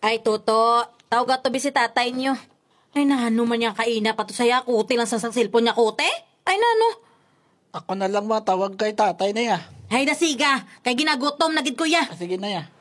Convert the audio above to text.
Ay, Toto, tawag to si tatay niyo. Ay, nano man niya kaina pa to saya, kuti lang sa cellphone niya, kote? Ay, nano? Ako na lang matawag kay tatay na ya. Ay, nasiga, kay ginagutom na gid kuya. Sige na ya.